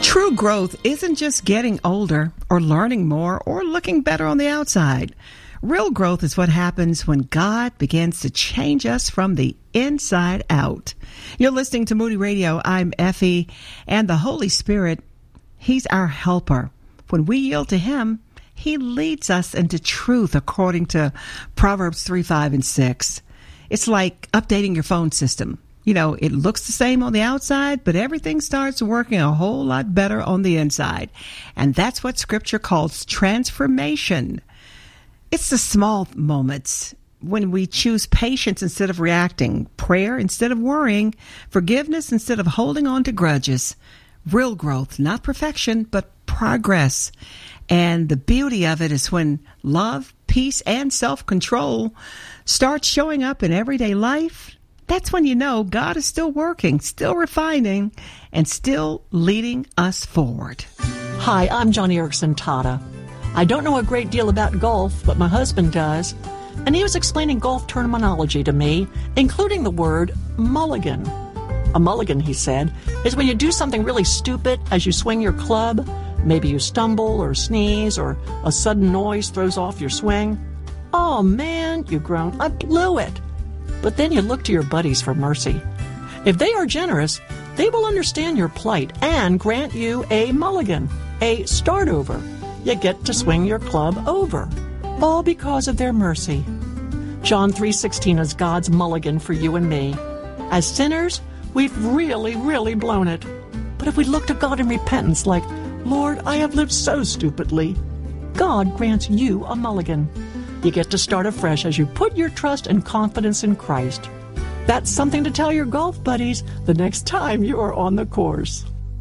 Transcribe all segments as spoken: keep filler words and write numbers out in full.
True growth isn't just getting older or learning more or looking better on the outside. Real growth is what happens when God begins to change us from the inside out. You're listening to Moody Radio. I'm Effie, and the Holy Spirit, He's our helper. When we yield to Him, He leads us into truth according to Proverbs three, five, and six. It's like updating your phone system. You know, it looks the same on the outside, but everything starts working a whole lot better on the inside. And that's what Scripture calls transformation. It's the small moments when we choose patience instead of reacting, prayer instead of worrying, forgiveness instead of holding on to grudges. Real growth, not perfection, but progress. And the beauty of it is when love, peace, and self-control start showing up in everyday life. That's when you know God is still working, still refining, and still leading us forward. Hi, I'm Joni Eareckson Tada. I don't know a great deal about golf, but my husband does. And he was explaining golf terminology to me, including the word mulligan. A mulligan, he said, is when you do something really stupid as you swing your club. Maybe you stumble or sneeze or a sudden noise throws off your swing. Oh man, you groan, I blew it. But then you look to your buddies for mercy. If they are generous, they will understand your plight and grant you a mulligan, a start over. You get to swing your club over, all because of their mercy. John three sixteen is God's mulligan for you and me. As sinners, we've really, really blown it. But if we look to God in repentance like, Lord, I have lived so stupidly, God grants you a mulligan. You get to start afresh as you put your trust and confidence in Christ. That's something to tell your golf buddies the next time you are on the course.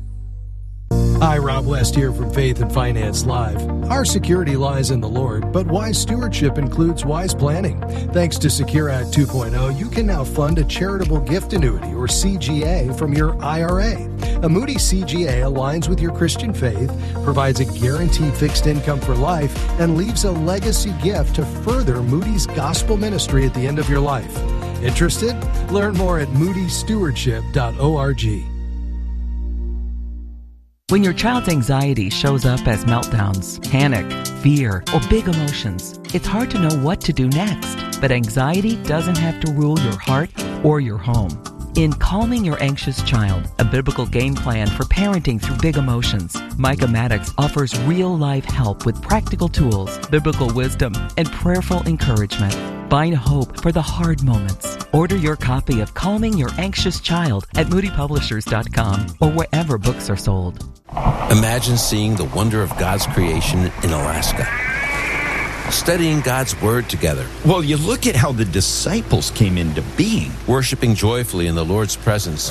Hi, Rob West here from Faith and Finance Live. Our security lies in the Lord, but wise stewardship includes wise planning. Thanks to Secure Act two point oh, you can now fund a charitable gift annuity, or C G A, from your I R A. A Moody C G A aligns with your Christian faith, provides a guaranteed fixed income for life, and leaves a legacy gift to further Moody's gospel ministry at the end of your life. Interested? Learn more at moody stewardship dot org. When your child's anxiety shows up as meltdowns, panic, fear, or big emotions, it's hard to know what to do next. But anxiety doesn't have to rule your heart or your home. In Calming Your Anxious Child, a biblical game plan for parenting through big emotions, Micah Maddox offers real-life help with practical tools, biblical wisdom, and prayerful encouragement. Find hope for the hard moments. Order your copy of Calming Your Anxious Child at moody publishers dot com or wherever books are sold. Imagine seeing the wonder of God's creation in Alaska. Studying God's Word together. Well, you look at how the disciples came into being. Worshiping joyfully in the Lord's presence.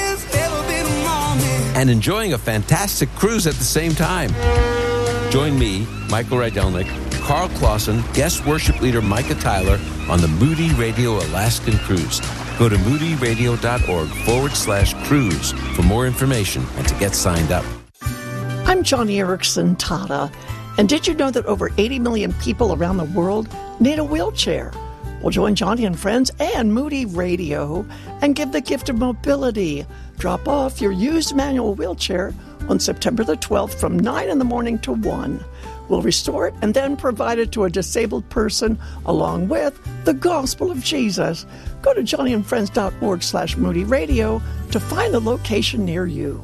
And enjoying a fantastic cruise at the same time. Join me, Michael Rydelnik, Carl Clausen, guest worship leader Micah Tyler on the Moody Radio Alaskan Cruise. Go to moody radio dot org forward slash cruise for more information and to get signed up. I'm Joni Eareckson Tada. And did you know that over eighty million people around the world need a wheelchair? Well, join Joni and friends and Moody Radio and give the gift of mobility. Drop off your used manual wheelchair on September the twelfth from nine in the morning to one. We'll restore it and then provide it to a disabled person along with the gospel of Jesus. Go to joni and friends dot org slash moody radio to find the location near you.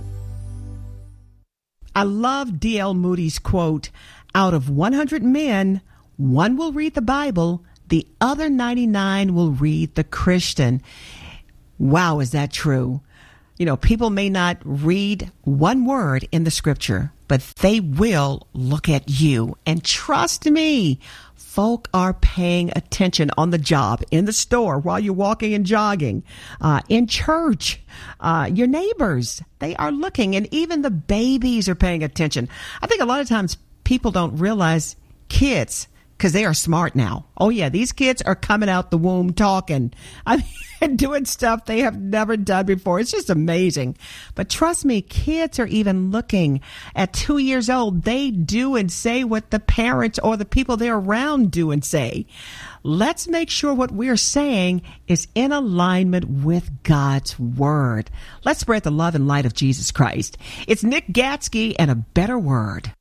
I love D L Moody's quote, out of one hundred men, one will read the Bible, the other ninety-nine will read the Christian. Wow, is that true? You know, people may not read one word in the scripture, but they will look at you. And trust me, folk are paying attention on the job, in the store, while you're walking and jogging, uh, in church, uh, your neighbors, they are looking, and even the babies are paying attention. I think a lot of times people don't realize kids because they are smart now. Oh, yeah, these kids are coming out the womb talking. I mean, doing stuff they have never done before. It's just amazing. But trust me, kids are even looking at two years old. They do and say what the parents or the people they're around do and say. Let's make sure what we're saying is in alignment with God's word. Let's spread the love and light of Jesus Christ. It's Nick Gatsky and A Better Word.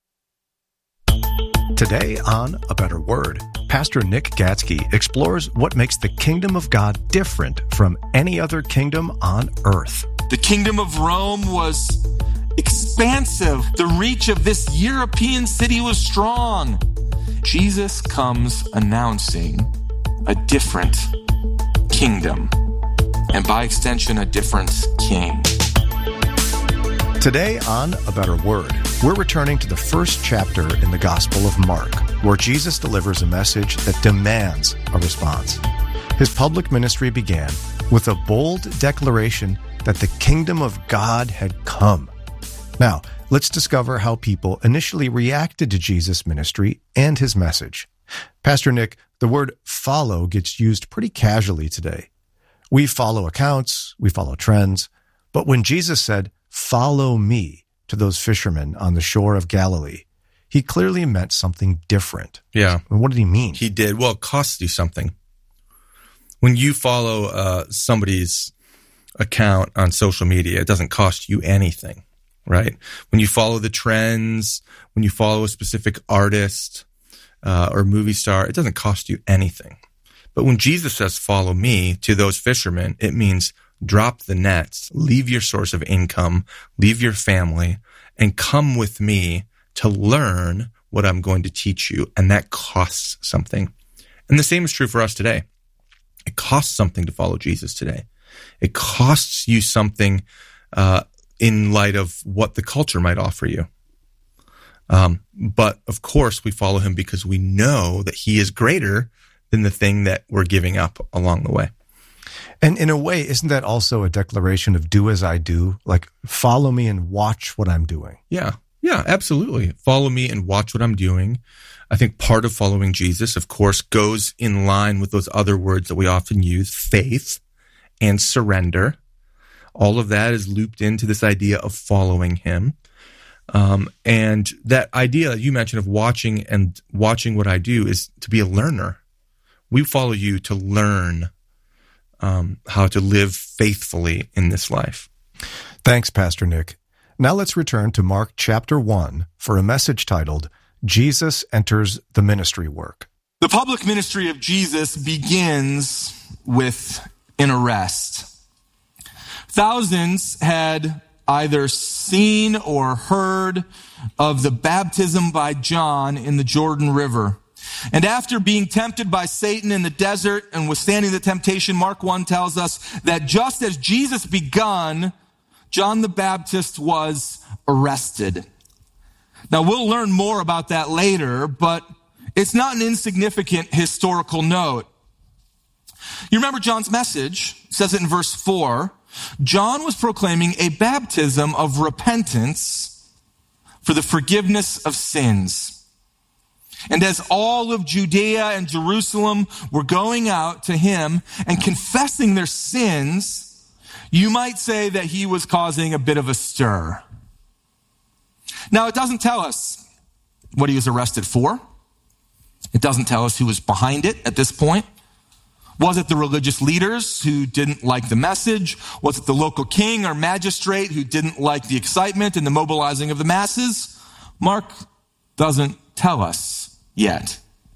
Today on A Better Word, Pastor Nick Gatsky explores what makes the kingdom of God different from any other kingdom on earth. The kingdom of Rome was expansive. The reach of this European city was strong. Jesus comes announcing a different kingdom, and by extension, a different king. Today on A Better Word, we're returning to the first chapter in the Gospel of Mark, where Jesus delivers a message that demands a response. His public ministry began with a bold declaration that the kingdom of God had come. Now, let's discover how people initially reacted to Jesus' ministry and his message. Pastor Nick, the word follow gets used pretty casually today. We follow accounts, we follow trends, but when Jesus said, "Follow me," to those fishermen on the shore of Galilee, he clearly meant something different. Yeah. What did he mean? He did. Well, it costs you something. When you follow uh, somebody's account on social media, it doesn't cost you anything, right? When you follow the trends, when you follow a specific artist uh, or movie star, it doesn't cost you anything. But when Jesus says, "Follow me," to those fishermen, it means drop the nets, leave your source of income, leave your family, and come with me to learn what I'm going to teach you. And that costs something. And the same is true for us today. It costs something to follow Jesus today. It costs you something uh, in light of what the culture might offer you. Um, but of course, we follow him because we know that he is greater than the thing that we're giving up along the way. And in a way, isn't that also a declaration of do as I do? Like, follow me and watch what I'm doing. Yeah, yeah, absolutely. Follow me and watch what I'm doing. I think part of following Jesus, of course, goes in line with those other words that we often use, faith and surrender. All of that is looped into this idea of following him. Um, and that idea that you mentioned of watching and watching what I do is to be a learner. We follow you to learn Um, how to live faithfully in this life. Thanks, Pastor Nick. Now let's return to Mark chapter one for a message titled, Jesus Enters the Ministry Work. The public ministry of Jesus begins with an arrest. Thousands had either seen or heard of the baptism by John in the Jordan River. And after being tempted by Satan in the desert and withstanding the temptation, Mark one tells us that just as Jesus begun, John the Baptist was arrested. Now, we'll learn more about that later, but it's not an insignificant historical note. You remember John's message? It says it in verse four. John was proclaiming a baptism of repentance for the forgiveness of sins. And as all of Judea and Jerusalem were going out to him and confessing their sins, you might say that he was causing a bit of a stir. Now, it doesn't tell us what he was arrested for. It doesn't tell us who was behind it at this point. Was it the religious leaders who didn't like the message? Was it the local king or magistrate who didn't like the excitement and the mobilizing of the masses? Mark doesn't tell us yet.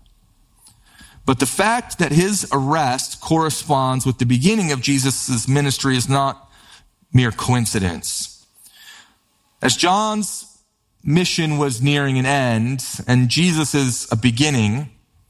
But the fact that his arrest corresponds with the beginning of Jesus' ministry is not mere coincidence. As John's mission was nearing an end and Jesus' a beginning,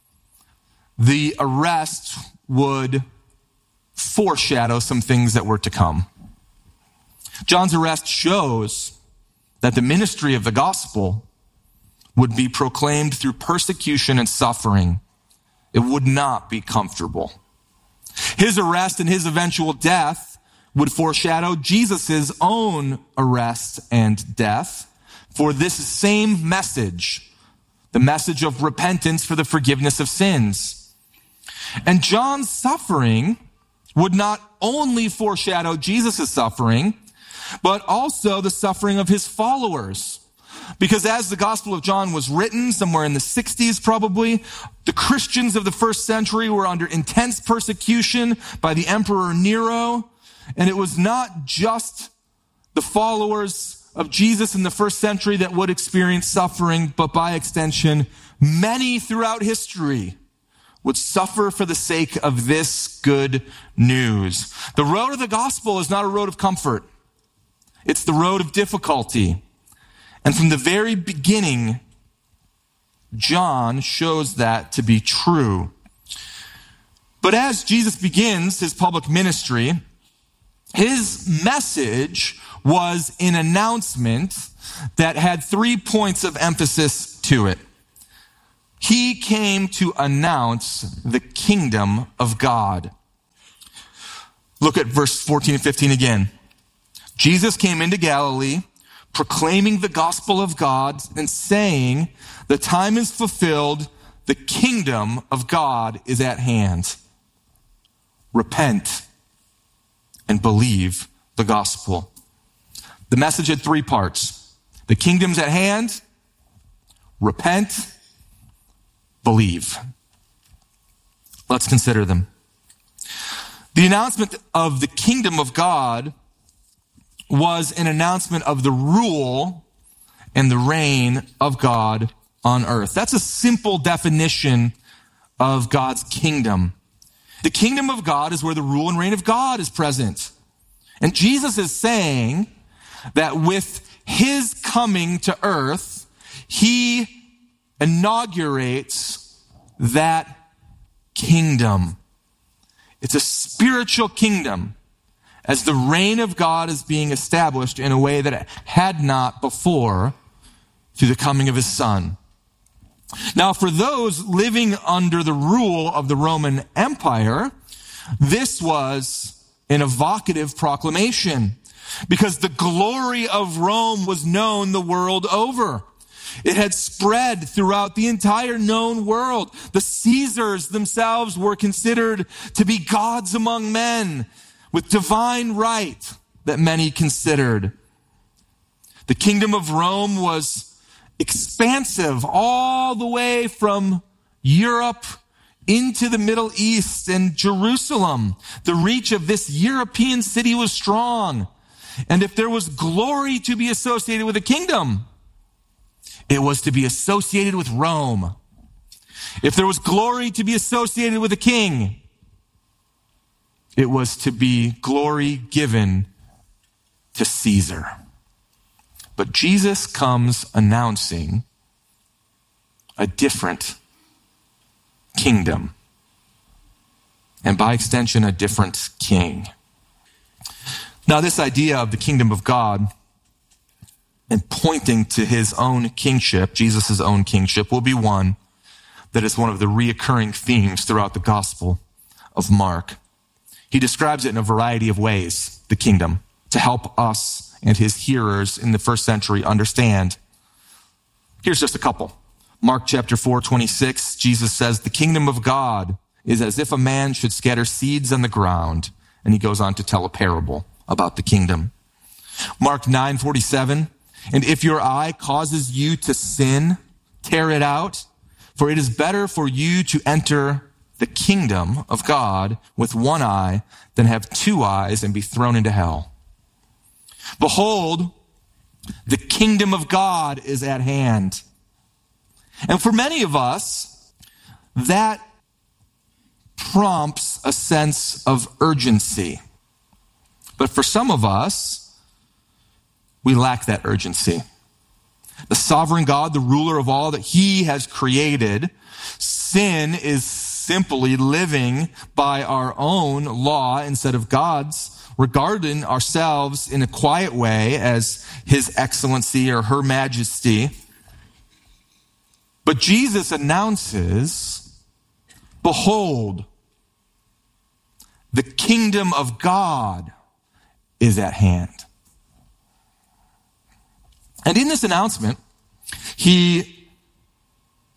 the arrest would foreshadow some things that were to come. John's arrest shows that the ministry of the gospel would be proclaimed through persecution and suffering. It would not be comfortable. His arrest and his eventual death would foreshadow Jesus' own arrest and death for this same message the message of repentance for the forgiveness of sins. And John's suffering would not only foreshadow Jesus' suffering, but also the suffering of his followers. Because as the Gospel of John was written, somewhere in the sixties probably, the Christians of the first century were under intense persecution by the Emperor Nero. And it was not just the followers of Jesus in the first century that would experience suffering, but by extension, many throughout history would suffer for the sake of this good news. The road of the gospel is not a road of comfort. It's the road of difficulty. And from the very beginning, John shows that to be true. But as Jesus begins his public ministry, his message was an announcement that had three points of emphasis to it. He came to announce the kingdom of God. Look at verse fourteen and fifteen again. Jesus came into Galilee, proclaiming the gospel of God and saying, the time is fulfilled, the kingdom of God is at hand. Repent and believe the gospel. The message had three parts. The kingdom's at hand, repent, believe. Let's consider them. The announcement of the kingdom of God was an announcement of the rule and the reign of God on earth. That's a simple definition of God's kingdom. The kingdom of God is where the rule and reign of God is present. And Jesus is saying that with his coming to earth, he inaugurates that kingdom. It's a spiritual kingdom, as the reign of God is being established in a way that it had not before through the coming of his Son. Now, for those living under the rule of the Roman Empire, this was an evocative proclamation because the glory of Rome was known the world over. It had spread throughout the entire known world. The Caesars themselves were considered to be gods among men, with divine right that many considered. The kingdom of Rome was expansive all the way from Europe into the Middle East and Jerusalem. The reach of this European city was strong. And if there was glory to be associated with a kingdom, it was to be associated with Rome. If there was glory to be associated with a king, it was to be glory given to Caesar. But Jesus comes announcing a different kingdom, and by extension, a different king. Now, this idea of the kingdom of God and pointing to his own kingship, Jesus' own kingship, will be one that is one of the reoccurring themes throughout the Gospel of Mark. He describes it in a variety of ways, the kingdom, to help us and his hearers in the first century understand. Here's just a couple. Mark chapter four, twenty-six, Jesus says, the kingdom of God is as if a man should scatter seeds on the ground. And he goes on to tell a parable about the kingdom. Mark nine, forty-seven, and if your eye causes you to sin, tear it out, for it is better for you to enter the kingdom of God with one eye than have two eyes and be thrown into hell. Behold, the kingdom of God is at hand. And for many of us, that prompts a sense of urgency. But for some of us, we lack that urgency. The sovereign God, the ruler of all that he has created, sin is simply living by our own law instead of God's, regarding ourselves in a quiet way as his excellency or her majesty. But Jesus announces, behold, the kingdom of God is at hand. And in this announcement, he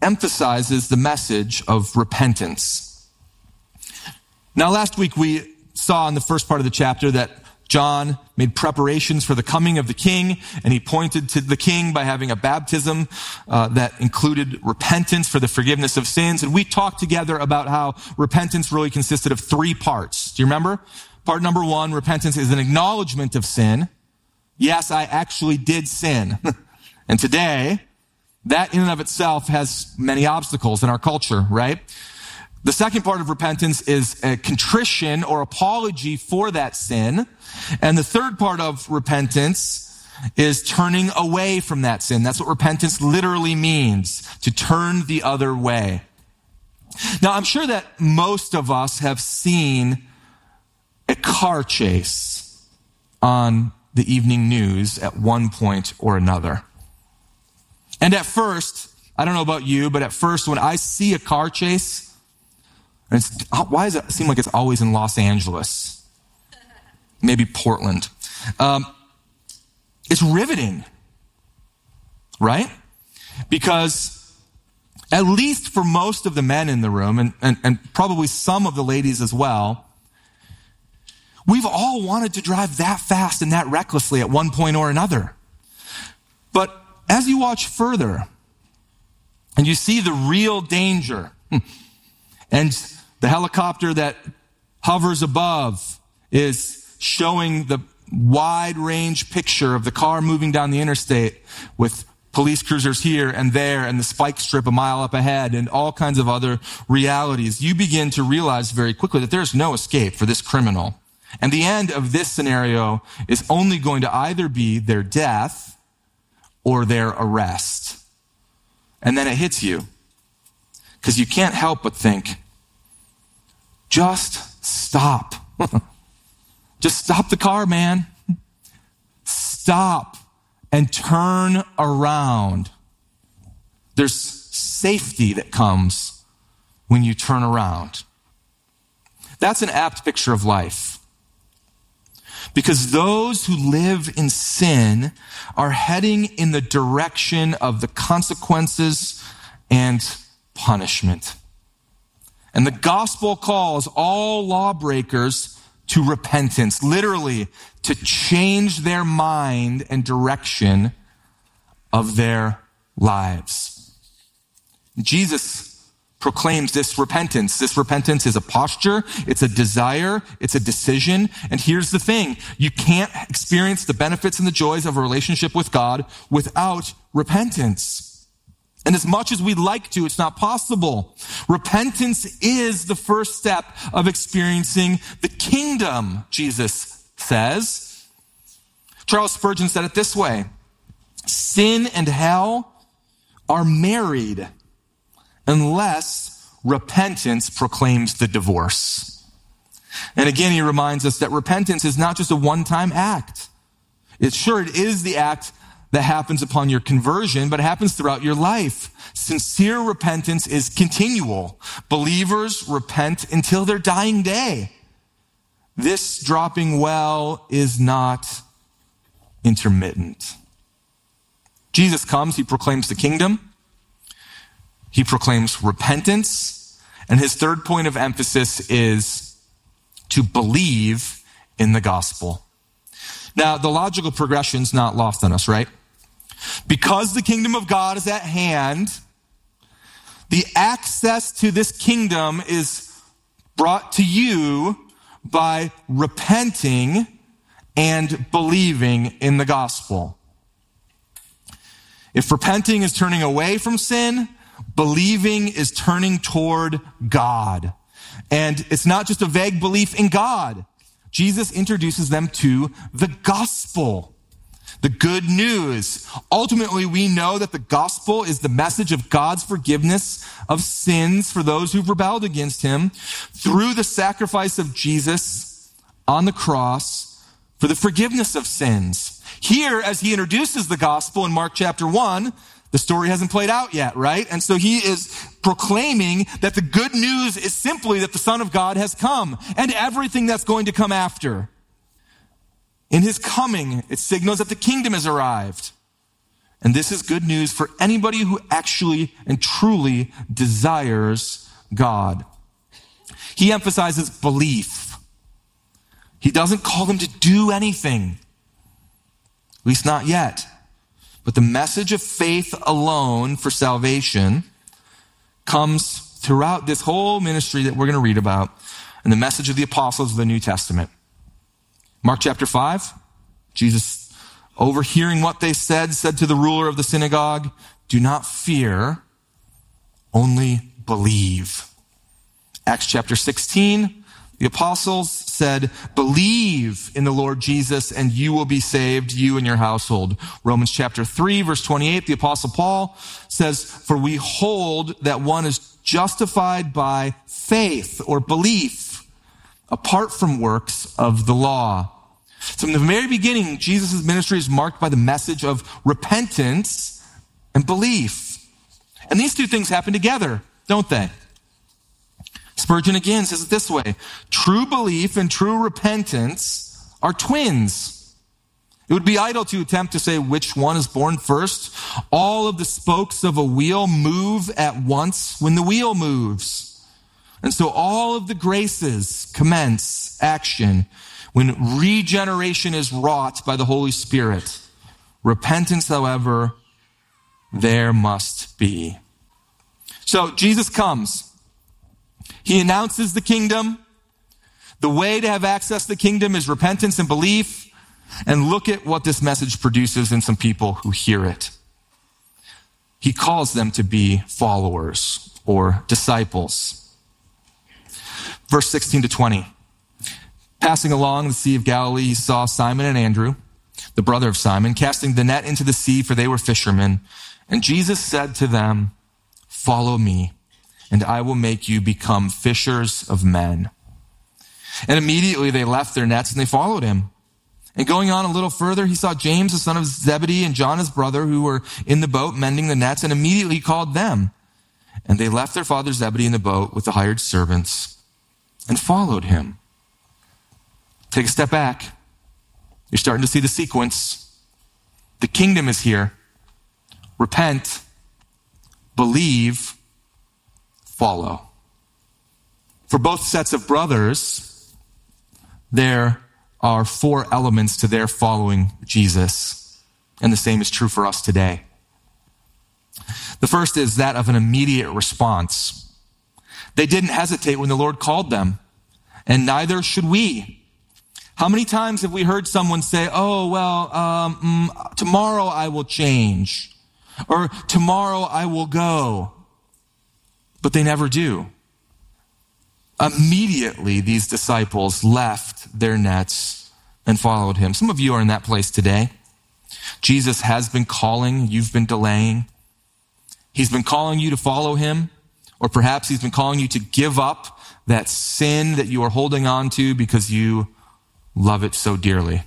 emphasizes the message of repentance. Now, last week we saw in the first part of the chapter that John made preparations for the coming of the king, and he pointed to the king by having a baptism uh, that included repentance for the forgiveness of sins. And we talked together about how repentance really consisted of three parts. Do you remember? Part number one, repentance is an acknowledgement of sin. Yes, I actually did sin. And today, that in and of itself has many obstacles in our culture, right? The second part of repentance is a contrition or apology for that sin. And the third part of repentance is turning away from that sin. That's what repentance literally means, to turn the other way. Now, I'm sure that most of us have seen a car chase on the evening news at one point or another. And at first, I don't know about you, but at first when I see a car chase, and it's, why does it seem like it's always in Los Angeles? Maybe Portland. Um, it's riveting, right? Because at least for most of the men in the room, and, and, and probably some of the ladies as well, we've all wanted to drive that fast and that recklessly at one point or another. But as you watch further and you see the real danger and the helicopter that hovers above is showing the wide range picture of the car moving down the interstate with police cruisers here and there and the spike strip a mile up ahead and all kinds of other realities, you begin to realize very quickly that there's no escape for this criminal. And the end of this scenario is only going to either be their death or their arrest. And then it hits you because you can't help but think, just stop. Just stop the car, man. Stop and turn around. There's safety that comes when you turn around. That's an apt picture of life. Because those who live in sin are heading in the direction of the consequences and punishment. And the gospel calls all lawbreakers to repentance, literally to change their mind and direction of their lives. Jesus proclaims this repentance. This repentance is a posture, it's a desire, it's a decision. And here's the thing, you can't experience the benefits and the joys of a relationship with God without repentance. And as much as we'd like to, it's not possible. Repentance is the first step of experiencing the kingdom, Jesus says. Charles Spurgeon said it this way: sin and hell are married unless repentance proclaims the divorce. And again, he reminds us that repentance is not just a one-time act. It's sure it is the act that happens upon your conversion, but it happens throughout your life. Sincere repentance is continual. Believers repent until their dying day. This dropping well is not intermittent. Jesus comes, he proclaims the kingdom. He proclaims repentance. And his third point of emphasis is to believe in the gospel. Now, the logical progression's not lost on us, right? Because the kingdom of God is at hand, the access to this kingdom is brought to you by repenting and believing in the gospel. If repenting is turning away from sin, believing is turning toward God. And it's not just a vague belief in God. Jesus introduces them to the gospel, the good news. Ultimately, we know that the gospel is the message of God's forgiveness of sins for those who've rebelled against him through the sacrifice of Jesus on the cross for the forgiveness of sins. Here, as he introduces the gospel in Mark chapter one, the story hasn't played out yet, right? And so he is proclaiming that the good news is simply that the Son of God has come and everything that's going to come after. In his coming, it signals that the kingdom has arrived. And this is good news for anybody who actually and truly desires God. He emphasizes belief. He doesn't call them to do anything, at least not yet. But the message of faith alone for salvation comes throughout this whole ministry that we're going to read about, and the message of the apostles of the New Testament. Mark chapter five, Jesus, overhearing what they said, said to the ruler of the synagogue, "Do not fear, only believe." Acts chapter sixteen, the apostles said, "Believe in the Lord Jesus and you will be saved, you and your household." Romans chapter three, verse twenty-eight, the apostle Paul says, "For we hold that one is justified by faith or belief apart from works of the law." So from the very beginning, Jesus' ministry is marked by the message of repentance and belief. And these two things happen together, don't they? Spurgeon again says it this way: true belief and true repentance are twins. It would be idle to attempt to say which one is born first. All of the spokes of a wheel move at once when the wheel moves. And so all of the graces commence action when regeneration is wrought by the Holy Spirit. Repentance, however, there must be. So Jesus comes. He announces the kingdom. The way to have access to the kingdom is repentance and belief. And look at what this message produces in some people who hear it. He calls them to be followers or disciples. Verse sixteen to twenty. Passing along the Sea of Galilee, he saw Simon and Andrew, the brother of Simon, casting the net into the sea, for they were fishermen. And Jesus said to them, "Follow me, and I will make you become fishers of men." And immediately they left their nets and they followed him. And going on a little further, he saw James, the son of Zebedee, and John, his brother, who were in the boat mending the nets, and immediately he called them. And they left their father Zebedee in the boat with the hired servants and followed him. Take a step back. You're starting to see the sequence. The kingdom is here. Repent, believe, follow. For both sets of brothers, there are four elements to their following Jesus. And the same is true for us today. The first is that of an immediate response. They didn't hesitate when the Lord called them, and neither should we. How many times have we heard someone say, "Oh, well, um, mm, tomorrow I will change," or "tomorrow I will go," but they never do. Immediately, these disciples left their nets and followed him. Some of you are in that place today. Jesus has been calling, you've been delaying. He's been calling you to follow him, or perhaps he's been calling you to give up that sin that you are holding on to because you love it so dearly.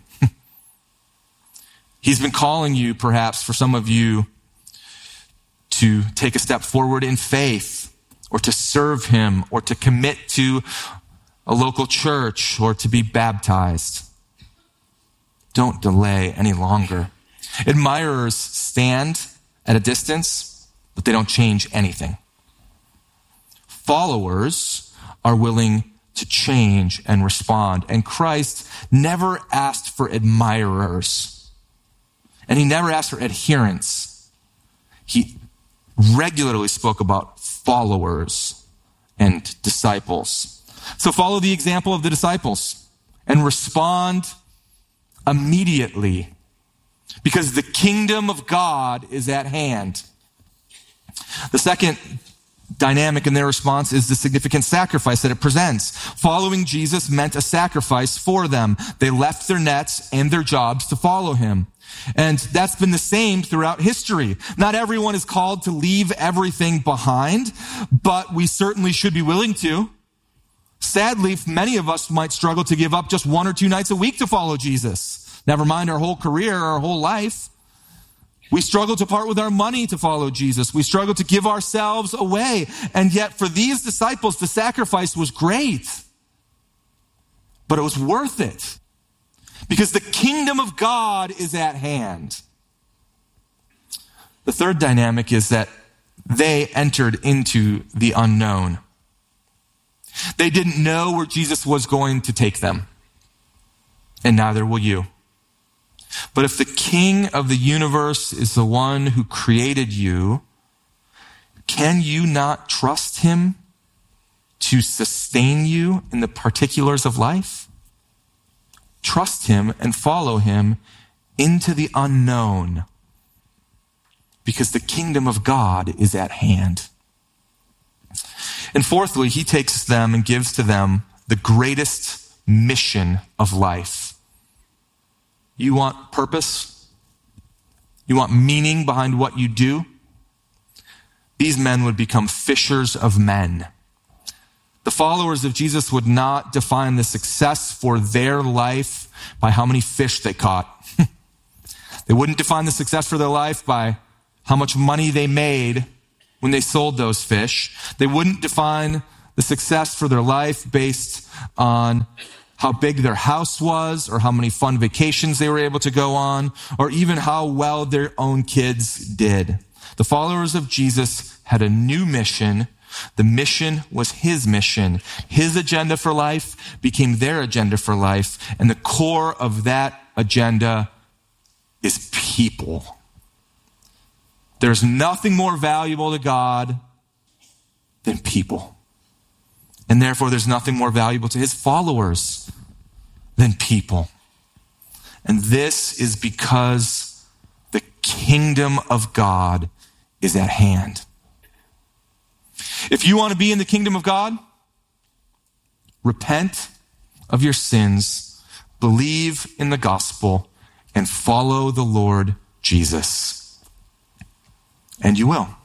He's been calling you, perhaps, for some of you, to take a step forward in faith, or to serve him, or to commit to a local church, or to be baptized. Don't delay any longer. Admirers stand at a distance, but they don't change anything. Followers are willing to change and respond. And Christ never asked for admirers. And he never asked for adherents. He regularly spoke about followers and disciples. So follow the example of the disciples and respond immediately, because the kingdom of God is at hand. The second dynamic in their response is the significant sacrifice that it presents. Following Jesus meant a sacrifice for them. They left their nets and their jobs to follow him. And that's been the same throughout history. Not everyone is called to leave everything behind, but we certainly should be willing to. Sadly, many of us might struggle to give up just one or two nights a week to follow Jesus. Never mind our whole career, our whole life. We struggle to part with our money to follow Jesus. We struggle to give ourselves away. And yet for these disciples, the sacrifice was great. But it was worth it. Because the kingdom of God is at hand. The third dynamic is that they entered into the unknown. They didn't know where Jesus was going to take them, and neither will you. But if the King of the universe is the one who created you, can you not trust him to sustain you in the particulars of life? Trust him and follow him into the unknown, because the kingdom of God is at hand. And fourthly, he takes them and gives to them the greatest mission of life. You want purpose? You want meaning behind what you do? These men would become fishers of men. The followers of Jesus would not define the success for their life by how many fish they caught. They wouldn't define the success for their life by how much money they made when they sold those fish. They wouldn't define the success for their life based on how big their house was, or how many fun vacations they were able to go on, or even how well their own kids did. The followers of Jesus had a new mission. The mission was his mission. His agenda for life became their agenda for life, and the core of that agenda is people. There's nothing more valuable to God than people. And therefore, there's nothing more valuable to his followers than people. And this is because the kingdom of God is at hand. If you want to be in the kingdom of God, repent of your sins, believe in the gospel, and follow the Lord Jesus. And you will.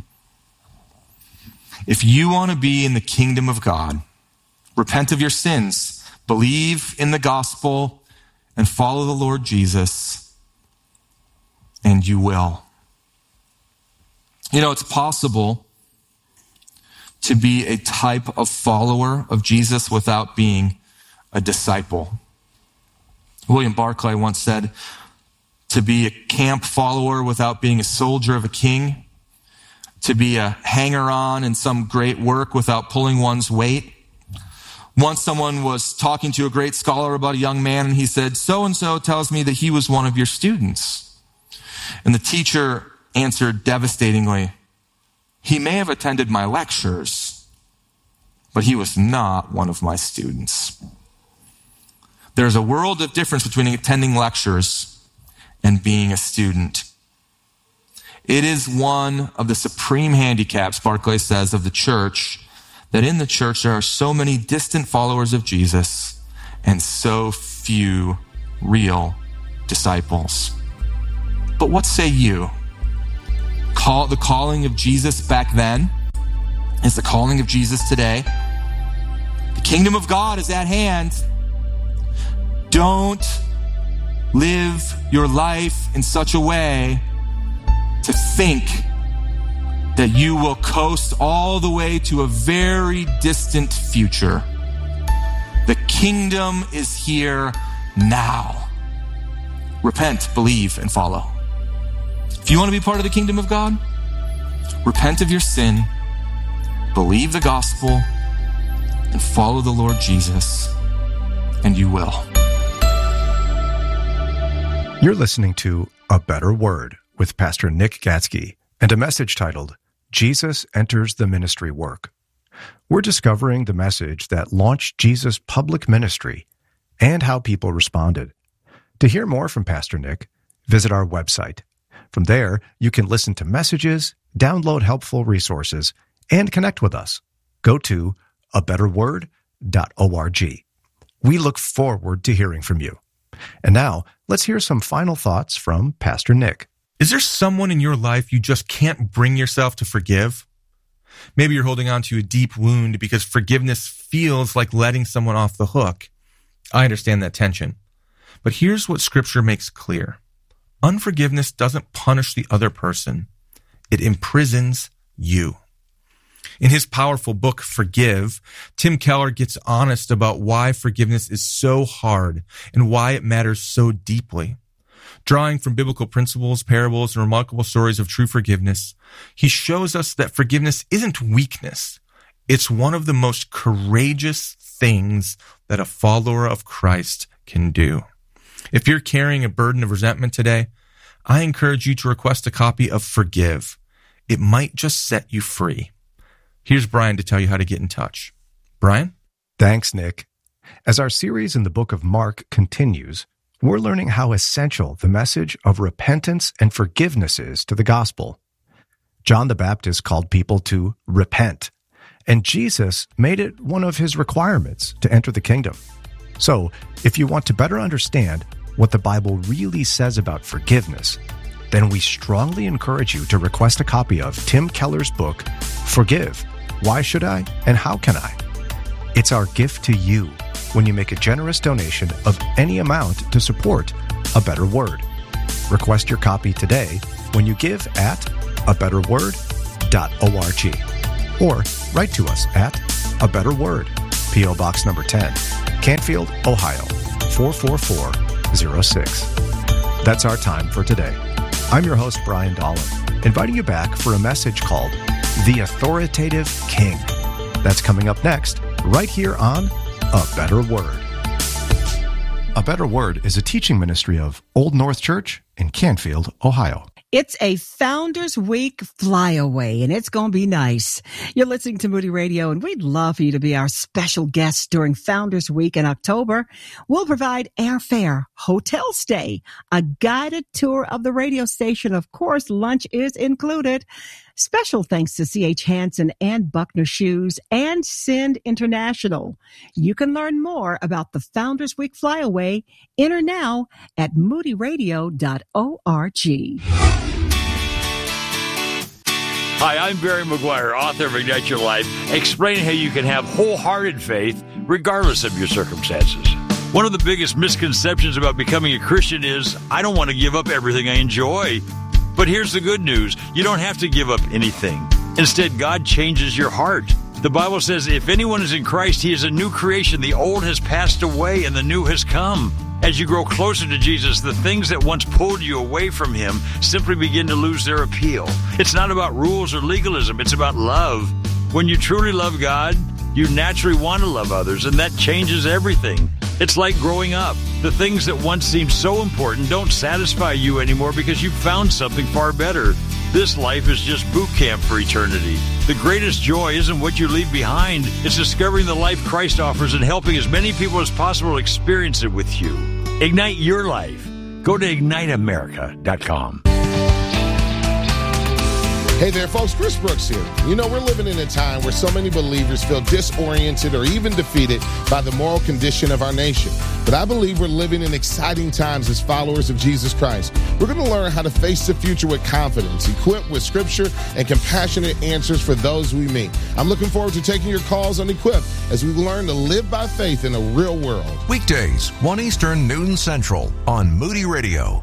If you want to be in the kingdom of God, repent of your sins, believe in the gospel, and follow the Lord Jesus, and you will. You know, it's possible to be a type of follower of Jesus without being a disciple. William Barclay once said, to be a camp follower without being a soldier of a king, to be a hanger-on in some great work without pulling one's weight. Once someone was talking to a great scholar about a young man, and he said, so-and-so tells me that he was one of your students. And the teacher answered devastatingly, he may have attended my lectures, but he was not one of my students. There's a world of difference between attending lectures and being a student. It is one of the supreme handicaps, Barclay says, of the church, that in the church there are so many distant followers of Jesus and so few real disciples. But what say you? Call, the calling of Jesus back then is the calling of Jesus today. The kingdom of God is at hand. Don't live your life in such a way to think that you will coast all the way to a very distant future. The kingdom is here now. Repent, believe, and follow. If you want to be part of the kingdom of God, repent of your sin, believe the gospel, and follow the Lord Jesus, and you will. You're listening to A Better Word with Pastor Nick Gatsky and a message titled, Jesus Enters the Ministry Work. We're discovering the message that launched Jesus' public ministry and how people responded. To hear more from Pastor Nick, visit our website. From there, you can listen to messages, download helpful resources, and connect with us. Go to a better word dot org. We look forward to hearing from you. And now, let's hear some final thoughts from Pastor Nick. Is there someone in your life you just can't bring yourself to forgive? Maybe you're holding on to a deep wound because forgiveness feels like letting someone off the hook. I understand that tension. But here's what Scripture makes clear. Unforgiveness doesn't punish the other person. It imprisons you. In his powerful book, Forgive, Tim Keller gets honest about why forgiveness is so hard and why it matters so deeply. Drawing from biblical principles, parables, and remarkable stories of true forgiveness, he shows us that forgiveness isn't weakness. It's one of the most courageous things that a follower of Christ can do. If you're carrying a burden of resentment today, I encourage you to request a copy of Forgive. It might just set you free. Here's Brian to tell you how to get in touch. Brian? Thanks, Nick. As our series in the book of Mark continues, we're learning how essential the message of repentance and forgiveness is to the gospel. John the Baptist called people to repent, and Jesus made it one of his requirements to enter the kingdom. So, if you want to better understand what the Bible really says about forgiveness, then we strongly encourage you to request a copy of Tim Keller's book, Forgive, Why Should I and How Can I? It's our gift to you when you make a generous donation of any amount to support A Better Word. Request your copy today when you give at a better word dot org or write to us at A Better Word, P O Box number ten, Canfield, Ohio, four four four zero six. That's our time for today. I'm your host, Brian Dolan, inviting you back for a message called The Authoritative King. That's coming up next, right here on A Better Word. A Better Word is a teaching ministry of Old North Church in Canfield, Ohio. It's a Founders Week flyaway, and it's going to be nice. You're listening to Moody Radio, and we'd love for you to be our special guest during Founders Week in October. We'll provide airfare, hotel stay, a guided tour of the radio station. Of course, lunch is included. Special thanks to C H. Hansen and Buckner Shoes and Send International. You can learn more about the Founders Week flyaway. Enter now at moody radio dot org. Hi, I'm Barry McGuire, author of Ignite Your Life, explaining how you can have wholehearted faith regardless of your circumstances. One of the biggest misconceptions about becoming a Christian is, I don't want to give up everything I enjoy. But here's the good news. You don't have to give up anything. Instead, God changes your heart. The Bible says, if anyone is in Christ, he is a new creation. The old has passed away and the new has come. As you grow closer to Jesus, the things that once pulled you away from him simply begin to lose their appeal. It's not about rules or legalism. It's about love. When you truly love God, you naturally want to love others, and that changes everything. It's like growing up. The things that once seemed so important don't satisfy you anymore because you've found something far better. This life is just boot camp for eternity. The greatest joy isn't what you leave behind. It's discovering the life Christ offers and helping as many people as possible experience it with you. Ignite your life. Go to ignite america dot com. Hey there, folks. Chris Brooks here. You know, we're living in a time where so many believers feel disoriented or even defeated by the moral condition of our nation. But I believe we're living in exciting times as followers of Jesus Christ. We're going to learn how to face the future with confidence, equipped with scripture and compassionate answers for those we meet. I'm looking forward to taking your calls on Equip as we learn to live by faith in a real world. Weekdays, one Eastern, noon Central on Moody Radio.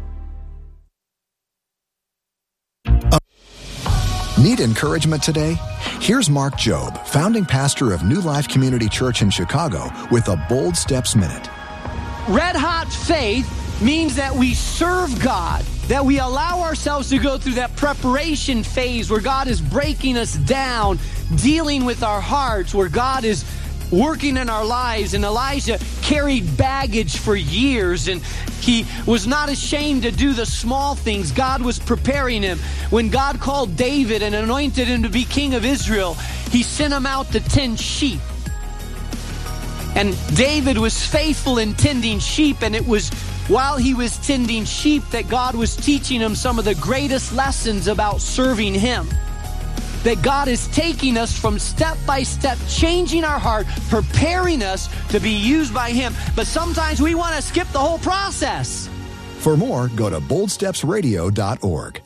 Need encouragement today? Here's Mark Jobe, founding pastor of New Life Community Church in Chicago, with a Bold Steps Minute. Red hot faith means that we serve God, that we allow ourselves to go through that preparation phase where God is breaking us down, dealing with our hearts, where God is working in our lives. And Elijah carried baggage for years, and he was not ashamed to do the small things. God was preparing him. When God called David and anointed him to be king of Israel, he sent him out to tend sheep. And David was faithful in tending sheep, and it was while he was tending sheep that God was teaching him some of the greatest lessons about serving him. That God is taking us from step by step, changing our heart, preparing us to be used by him. But sometimes we want to skip the whole process. For more, go to bold steps radio dot org.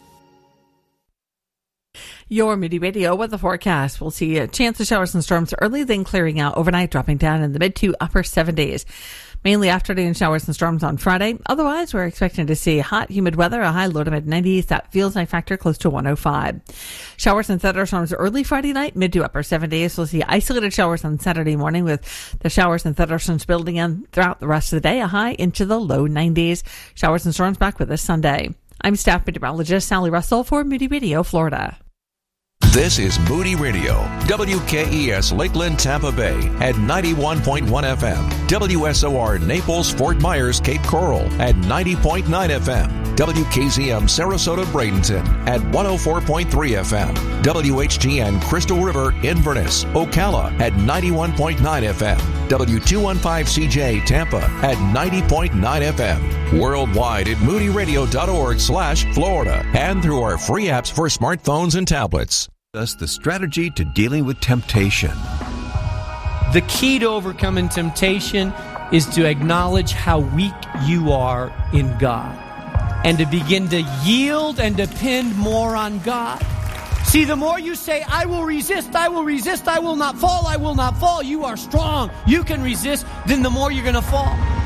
Your Moody Radio weather forecast. We'll see a chance of showers and storms early, then clearing out overnight, dropping down in the mid to upper seventies. Mainly afternoon showers and storms on Friday. Otherwise, we're expecting to see hot, humid weather, a high low to mid nineties. That feels like factor close to one oh five. Showers and thunderstorms early Friday night, mid to upper seventies. We'll see isolated showers on Saturday morning with the showers and thunderstorms building in throughout the rest of the day, a high into the low nineties. Showers and storms back with us Sunday. I'm staff meteorologist Sally Russell for Moody Radio, Florida. This is Moody Radio, W K E S Lakeland, Tampa Bay at ninety-one point one F M, W S O R Naples, Fort Myers, Cape Coral at ninety point nine F M, W K Z M Sarasota, Bradenton at one oh four point three F M, W H G N Crystal River, Inverness, Ocala at ninety-one point nine F M, W two fifteen C J Tampa at ninety point nine F M, worldwide at moodyradio.org slash Florida and through our free apps for smartphones and tablets. Us the strategy to dealing with temptation. The key to overcoming temptation is to acknowledge how weak you are in God and to begin to yield and depend more on God. See, the more you say, I will resist, I will resist, I will not fall, I will not fall, you are strong, you can resist, then the more you're going to fall.